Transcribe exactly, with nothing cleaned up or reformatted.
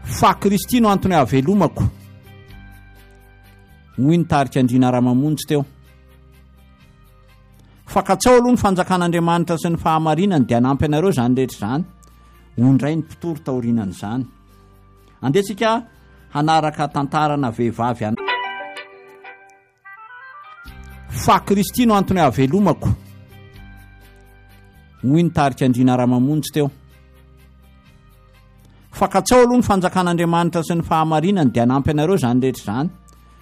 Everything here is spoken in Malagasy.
fa Kristy no antony havelomako hoy nitarika andriana Ramamonjy teo. Fakatsao aloha ny fanjakan'Andriamanitra sy ny fahamarinany dia hanampy anareo zany rehetra zany ondray ny mpitoro taorinan'izany. Andesika hanaraka tantarana vehivavy ana fa Kristy no antony havelomako hoy nitarika andriana Ramamonjy teo. Fakatsao aloha ny fanjakan'Andriamanitra sy ny fahamarinany dia hanampy anareo zany rehetra zany